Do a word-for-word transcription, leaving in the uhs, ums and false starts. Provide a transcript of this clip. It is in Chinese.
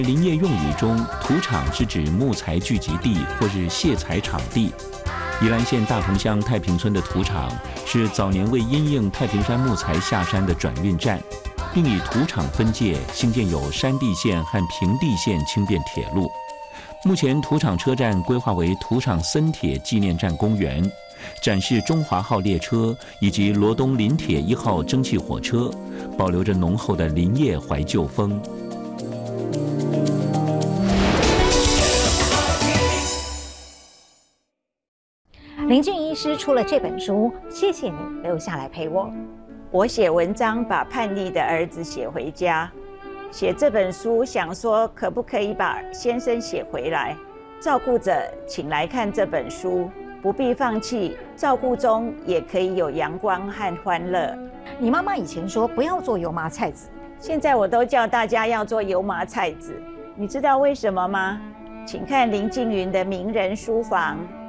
林业用语中，土场是指木材聚集地或是卸材场地。宜兰县大同乡太平村的土场是早年为因应太平山木材下山的转运站，并以土场分界兴建有山地线和平地线轻便铁路。目前土场车站规划为土场森铁纪念站公园，展示中华号列车以及罗东林铁一号蒸汽火车，保留着浓厚的林业怀旧风。 林俊医师出了这本书，谢谢你留下来陪我。 我写文章把叛逆的儿子写回家，写这本书想说可不可以把先生写回来，照顾者请来看这本书，不必放弃，照顾中也可以有阳光和欢乐。 你妈妈以前说不要做油麻菜籽， 现在我都叫大家要做油麻菜籽，你知道为什么吗？请看林静云的名人书房。